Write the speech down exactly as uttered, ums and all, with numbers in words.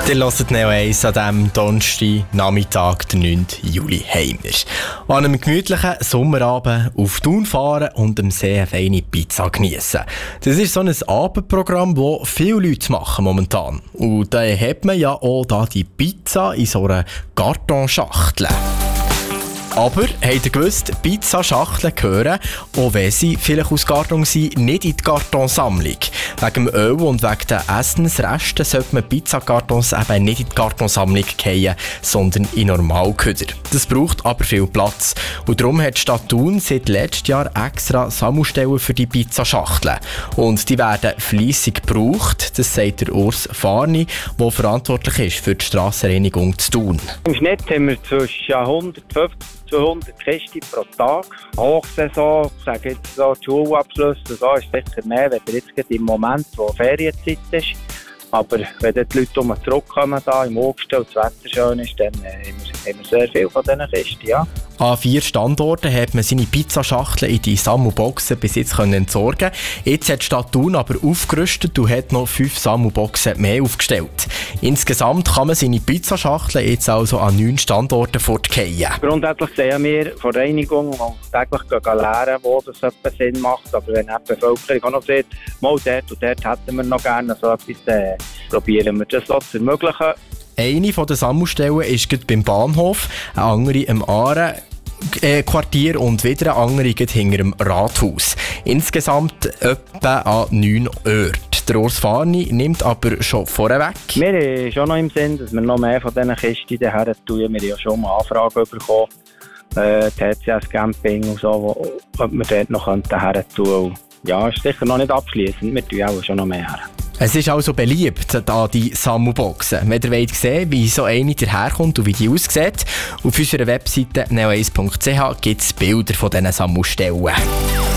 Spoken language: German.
Ihr hört Neo eins an diesem Donnerstag, Nachmittag, der neunten Juli, Heimer. An einem gemütlichen Sommerabend auf Thun fahren und am See eine feine Pizza geniessen. Das ist so ein Abendprogramm, das viele Leute machen momentan. Und da hat man ja auch da die Pizza in so einer Kartonschachtel. Aber habt ihr gewusst, Pizzaschachteln gehören, auch wenn sie vielleicht aus Karton sind, nicht in die Kartonsammlung. Wegen dem Öl und wegen den Essensresten sollte man Pizzakartons eben nicht in die Kartonsammlung fallen, sondern in Normalköder. Das braucht aber viel Platz. Und darum hat die Stadt Thun seit letztem Jahr extra Sammelstellen für die Pizzaschachteln. Und die werden fleissig gebraucht, das sagt der Urs Farni, der verantwortlich ist für die Strassenreinigung zu Thun. Im Schnitt haben wir zwischen hundertfünfzig zweihundert Kisten pro Tag. Hochsaison, ich sage jetzt so, die Schulabschlüsse, so ist sicher mehr, wenn jetzt gerade im Moment, wo Ferienzeit ist. Aber wenn die Leute um zurückkommen, da im August und das Wetter schön ist, dann haben wir, haben wir sehr viel von diesen Kisten, ja. An vier Standorten hat man seine Pizzaschachteln in die Sammelboxen bis jetzt entsorgen. Jetzt hat die Stadt Thun aber aufgerüstet und hat noch fünf Sammelboxen mehr aufgestellt. Insgesamt kann man seine Pizzaschachteln jetzt also an neun Standorten fortgehen. Grundsätzlich sehen wir von Reinigung und täglich lernen, wo das etwas Sinn macht. Aber wenn die Bevölkerung auch noch sieht, mal dort und dort hätten wir noch gerne so etwas, dann probieren wir das so zu ermöglichen. Eine der Sammelstellen ist gerade beim Bahnhof, eine andere im Aare Quartier und wieder eine andere hinter dem Rathaus. Insgesamt etwa an neun Orten. Der Urs Farni nimmt aber schon vorweg. Wir haben schon noch im Sinn, dass wir noch mehr von diesen Kisten daher tun. Wir haben ja schon mal Anfragen bekommen, äh, T C S-Camping und so, wo, ob wir dort noch daher tun. Ja, ist sicher noch nicht abschliessend. Wir tun auch schon noch mehr her. Es ist also beliebt, da die Sammelboxen. Wenn ihr wollt sehen, wie so eine daherkommt und wie die aussieht, auf unserer Webseite neo eins punkt c h gibt es Bilder von diesen Sammelstellen.